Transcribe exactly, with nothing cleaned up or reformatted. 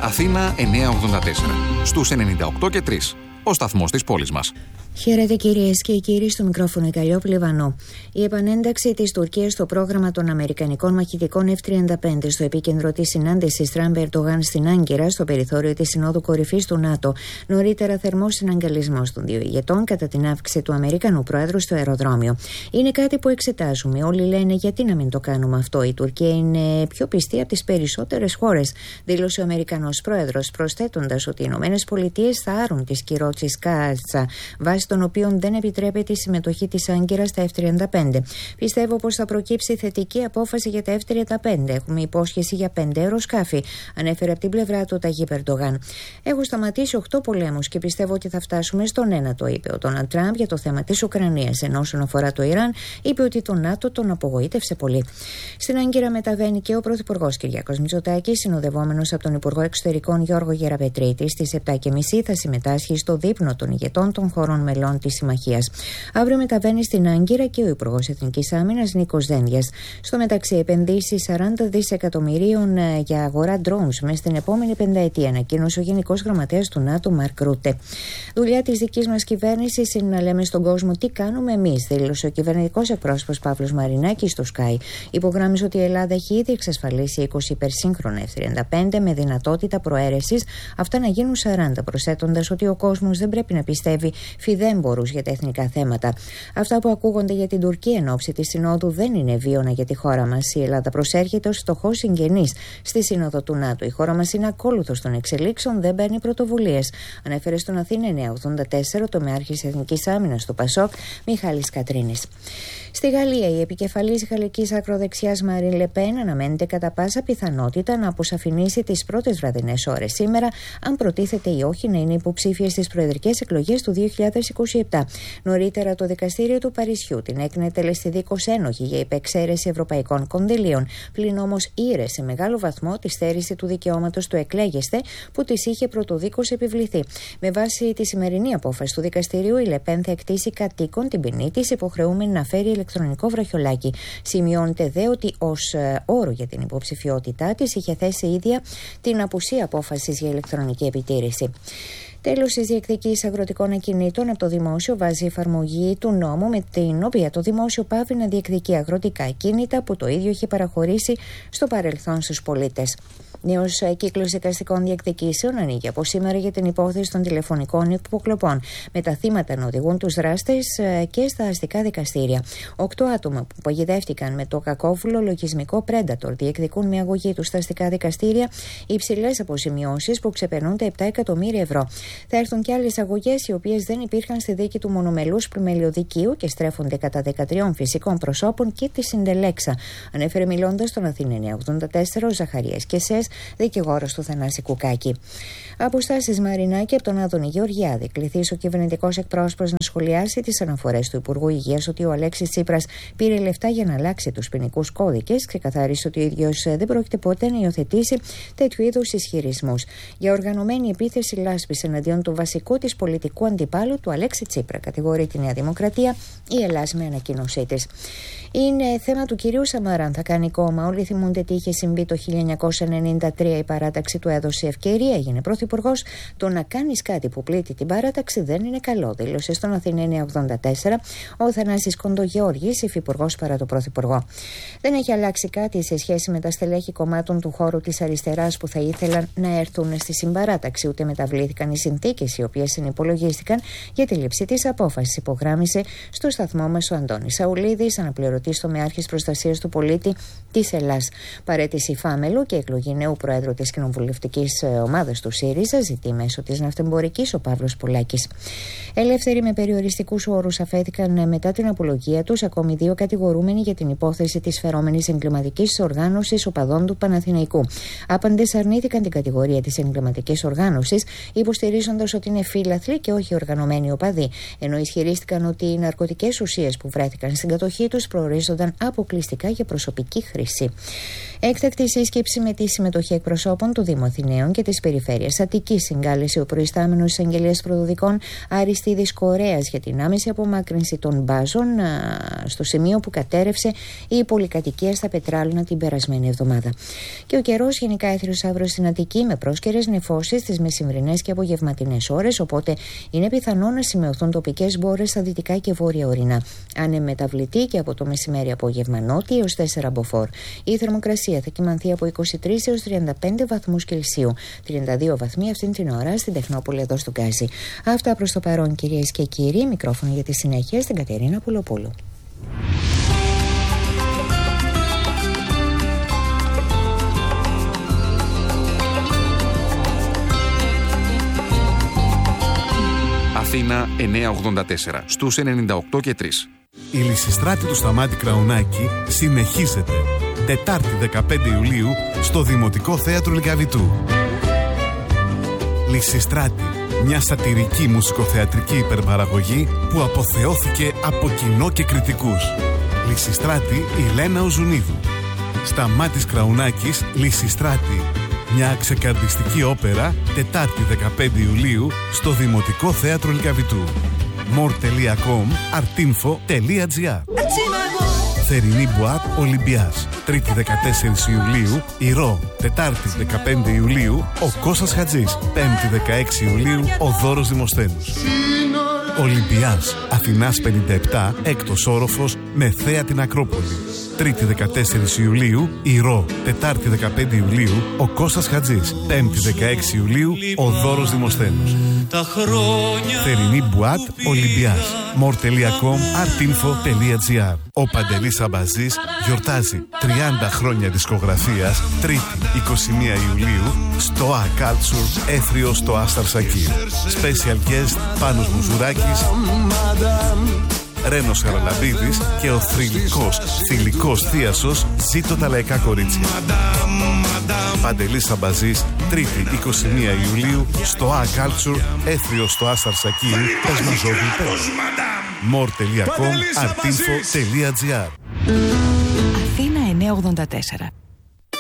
Αθήνα εννιακόσια ογδόντα τέσσερα. Στους ενενήντα οκτώ και τρία. Ο σταθμός της πόλης μας. Χαίρετε κυρίες και κύριοι, στο μικρόφωνο η Καλλιόπη Λιβανό. Η επανένταξη της Τουρκίας στο πρόγραμμα των Αμερικανικών μαχητικών εφ τριάντα πέντε στο επίκεντρο της συνάντησης Τραμπ-Ερντογάν στην Άγκυρα, στο περιθώριο της Συνόδου Κορυφής του ΝΑΤΟ. Νωρίτερα, θερμός συναγκαλισμός των δύο ηγετών κατά την αύξηση του Αμερικανού Προέδρου στο αεροδρόμιο. Είναι κάτι που εξετάζουμε. Όλοι λένε γιατί να μην το κάνουμε αυτό. Η Τουρκία είναι πιο πιστή από τις περισσότερες χώρες, δήλωσε ο Αμερικανός Πρόεδρος, προσθέτοντας ότι οι ΗΠΑ θα άρουν τις κυρώσεις Κάτσα, βάσει των οποίων δεν επιτρέπεται η συμμετοχή της Άγκυρας στα εφ τριάντα πέντε. Πιστεύω πως θα προκύψει θετική απόφαση για τα εφ τριάντα πέντε. Έχουμε υπόσχεση για πέντε αεροσκάφη, ανέφερε από την πλευρά του Ταγίπ Ερντογάν. Έχω σταματήσει οκτώ πολέμους και πιστεύω ότι θα φτάσουμε στον ένατο, είπε ο Ντόναλντ Τραμπ για το θέμα της Ουκρανίας. Ενώ όσον αφορά το Ιράν, είπε ότι το ΝΑΤΟ τον απογοήτευσε πολύ. Στην Άγκυρα μεταβαίνει και ο Πρωθυπουργός Κυριάκος Μητσοτάκης, συνοδευόμενος από τον Υπουργό Εξωτερικών Γιώργο Γεραπετρίτη. Στις επτά και μισή θα συμμετάσχει στο δείπνο των ηγετών των χωρών μελών της Συμμαχίας. Αύριο μεταβαίνει στην Άγκυρα και ο Υπουργός Εθνικής Άμυνας Νίκος Δένδιας. Στο μεταξύ, επενδύσεις σαράντα δισεκατομμυρίων για αγορά drones μέσα στην επόμενη πενταετία, ανακοίνωσε ο Γενικός Γραμματέας του ΝΑΤΟ Μαρκ Ρούτε. Δουλειά της δικής μας κυβέρνησης είναι να λέμε στον κόσμο τι κάνουμε εμείς, δήλωσε ο κυβερνητικός εκπρόσωπος Παύλος Μαρινάκης στο Sky. Υπογράμμισε ότι η Ελλάδα έχει ήδη εξασφαλίσει είκοσι υπερσύγχρονα εφ τριάντα πέντε με δυνατότητα προαίρεσης, αυτά να γίνουν σαράντα, προσθέτοντας ότι ο κόσμος δεν πρέπει να πιστεύει φιδέμπορους για τα εθνικά θέματα. Αυτά που ακούγονται για την Τουρκία εν ώψη της Συνόδου δεν είναι βίωνα για τη χώρα μας. Η Ελλάδα προσέρχεται ως φτωχός συγγενής στη Σύνοδο του ΝΑΤΟ. Η χώρα μας είναι ακόλουθος των εξελίξεων, δεν παίρνει πρωτοβουλίες, ανέφερε στον Αθήνα εννιακόσια ογδόντα τέσσερα το τομεάρχης Εθνικής Άμυνας του ΠΑΣΟΚ Μιχάλης Κατρίνης. Στη Γαλλία, η επικεφαλής γαλλικής ακροδεξιάς Μαρίν Λε Πεν αναμένεται κατά πάσα πιθανότητα να αποσαφηνίσει τις πρώτες βραδινές ώρες σήμερα, αν προτίθεται ή όχι να είναι υποψήφια στις προεδρικές εκλογές του δύο χιλιάδες είκοσι επτά. Νωρίτερα, το δικαστήριο του Παρισιού την έκρινε τελεσθηδίκως ένοχη για υπεξαίρεση ευρωπαϊκών κονδυλίων. Πλην όμως ήρε σε μεγάλο βαθμό τη στέρηση του δικαιώματος του εκλέγεστε που της είχε πρωτοδίκως επιβληθεί. Με βάση τη σημερινή απόφαση του δικαστηρίου, η Λε Πεν θα εκτίσει κατοίκον την ποινή της, υποχρεούμενη να φέρει ηλεκτρονικό βραχιολάκι. Σημειώνεται δε ότι ως ε, όρο για την υποψηφιότητά της είχε θέσει ίδια την απουσία απόφασης για ηλεκτρονική επιτήρηση. Τέλος, της διεκδικής αγροτικών ακινήτων από το δημόσιο βάζει εφαρμογή του νόμου με την οποία το δημόσιο πάβει να διεκδικεί αγροτικά ακίνητα που το ίδιο είχε παραχωρήσει στο παρελθόν στους πολίτες. Νέος κύκλος δικαστικών διεκδικήσεων ανοίγει από σήμερα για την υπόθεση των τηλεφωνικών υποκλοπών, με τα θύματα να οδηγούν τους δράστες και στα αστικά δικαστήρια. Οκτώ άτομα που παγιδεύτηκαν με το κακόβουλο λογισμικό Predator διεκδικούν με αγωγή τους στα αστικά δικαστήρια υψηλές αποζημιώσεις που ξεπερνούν τα επτά εκατομμύρια ευρώ. Θα έρθουν και άλλες αγωγές οι οποίες δεν υπήρχαν στη δίκη του μονομελούς πλημελιωδικίου και στρέφονται κατά δεκατρία φυσικών προσώπων και τη Συντελέξα, ανέφερε μιλώντας στον Αθήνα εννιακόσια ογδόντα τέσσερα ο Ζαχαρίας Κεσές, δικηγόρος του Θανάση Κουκάκη. Αποστάσεις Μαρινάκη από τον Άδωνη Γεωργιάδη. Κληθείς ο κυβερνητικός εκπρόσωπος να σχολιάσει τις αναφορές του Υπουργού Υγείας ότι ο Αλέξης Τσίπρας πήρε λεφτά για να αλλάξει τους ποινικούς κώδικες. Ξεκαθάρισε ότι ο ίδιος δεν πρόκειται ποτέ να υιοθετήσει τέτοιου είδους ισχυρισμούς. Για οργανωμένη επίθεση λάσπης εναντίον του βασικού της πολιτικού αντιπάλου του Αλέξη Τσίπρα, κατηγορεί τη Νέα Δημοκρατία η Ελλάς με ανακοίνωσή της. Είναι θέμα του κυρίου Σαμαρά αν θα κάνει κόμμα. Όλοι θυμούνται τι είχε συμβεί το χίλια εννιακόσια ενενήντα τρία. Η παράταξη του έδωσε ευκαιρία, έγινε πρωθυπουργός. Το να κάνεις κάτι που πλήττει την παράταξη δεν είναι καλό, δήλωσε στον Αθήνα εννιακόσια ογδόντα τέσσερα ο Θανάσης Κοντογεώργης, υφυπουργός παρά το πρωθυπουργό. Δεν έχει αλλάξει κάτι σε σχέση με τα στελέχη κομμάτων του χώρου της αριστεράς που θα ήθελαν να έρθουν στη συμπαράταξη, ούτε μεταβλήθηκαν οι συνθήκες οι οποίες συνυπολογίστηκαν για τη λήψη της απόφασης, υπογράμμισε στο σταθμό μας ο Αντώνης Σαουλίδης, αναπληρωτής τομεάρχης προστασίας του πολίτη της Ελλάς. Παρέτηση Φάμελου και εκλογή νέου Προέδρου της κοινοβουλευτικής ομάδας του ΣΥΡΙΖΑ ζητεί μέσω της ναυτεμπορικής ο Παύλος Πουλάκης. Ελεύθεροι με περιοριστικούς όρους αφέθηκαν μετά την απολογία τους ακόμη δύο κατηγορούμενοι για την υπόθεση της φερόμενης εγκληματικής οργάνωσης οπαδών του Παναθηναϊκού. Άπαντες αρνήθηκαν την κατηγορία της εγκληματικής οργάνωσης, υποστηρίζοντας υποστηρίζοντας ότι είναι φύλαθλοι και όχι οργανωμένοι οπαδοί, ενώ ισχυρίστηκαν ότι οι ναρκωτικές ουσίες που βρέθηκαν στην κατοχή τους προορίζονταν αποκλειστικά για προσωπική χρήση. Έκτακτη σύσκεψη με τη συμμετοχή εκπροσώπων του Δήμου Αθηναίων και της Περιφέρειας Αττικής συγκάλεσε ο προϊστάμενος εισαγγελέας Πρωτοδικών Αριστίδης Κορέας για την άμεση απομάκρυνση των μπάζων στο σημείο που κατέρευσε η πολυκατοικία στα Πετράλωνα την περασμένη εβδομάδα. Και ο καιρός γενικά έθριος αύριο στην Αττική με πρόσκαιρες νεφώσεις τις μεσημβρινές και απογευματινές ώρες, οπότε είναι πιθανό να σημειωθούν τοπικές μπόρες στα δυτικά και βόρεια ορεινά. Ανεμεταβλητή και από το μεσημέρι απόγευμα νότια έως τέσσερα μποφόρ. Η θερμοκρασία θα κυμανθεί από είκοσι τρεις έως τριάντα πέντε βαθμούς Κελσίου. τριάντα δύο βαθμοί αυτήν την ώρα στην Τεχνόπολη εδώ στο Γκάζι. Αυτά προς το παρόν, κυρίες και κύριοι. Μικρόφωνο για τη συνέχεια στην Κατερίνα Πουλοπούλου. Αθήνα εννιακόσια ογδόντα τέσσερα στους ενενήντα οκτώ και τρία. Η Λυσιστράτη του Σταμάτη Κραουνάκη συνεχίζεται. Τετάρτη δεκαπέντε Ιουλίου στο Δημοτικό Θέατρο Λυκαβητού. Λυσιστράτη, μια σατιρική μουσικοθεατρική υπερπαραγωγή που αποθεώθηκε από κοινό και κριτικούς. Λυσιστράτη η Λένα Οζουνίδου. Σταμάτης Κραουνάκης, Λυσιστράτη. Μια ξεκαρδιστική όπερα, Τετάρτη δεκαπέντε Ιουλίου στο Δημοτικό Θέατρο Λυκαβητού. more τελεία com artinfo τελεία gr. Θερινή Μπουάτ Ολυμπιάς. Τρίτη δεκατέσσερις Ιουλίου Ηρώ. Τετάρτη δεκαπέντε Ιουλίου ο Κώστας Χατζής. Πέμπτη δεκαέξι Ιουλίου ο Δώρος Δημοσθένους. Ολυμπιάς Αθηνάς πενήντα επτά, έκτος όροφος με θέα την Ακρόπολη. Τρίτη δεκατέσσερις Ιουλίου Ηρώ. Τετάρτη δεκαπέντε Ιουλίου ο Κώστας Χατζής. Πέμπτη δεκαέξι Ιουλίου ο Δώρος Δημοσθένους. Θερινή Μπουάτ Ολυμπιάς. more τελεία com artinfo τελεία gr. Ο Παντελής Αμπαζής γιορτάζει τριάντα χρόνια δισκογραφίας. Τρίτη είκοσι μία Ιουλίου στο A Culture Έθριο στο Άσταρ Σακί. Special guest Πάνος Μουζουράκης, Ρένος Χαραλαμπίδης και ο θρυλικός, θηλυκός θίασος Ζήτω τα λαϊκά κορίτσια. Παντελής Αμπαζής, Τρίτη είκοσι μία Ιουλίου στο A Culture Έθριο στο Άσταρ Σακί. Πεσμαζόγλου πέρα. more τελεία com artinfo τελεία gr. Αθήνα εννιακόσια ογδόντα τέσσερα.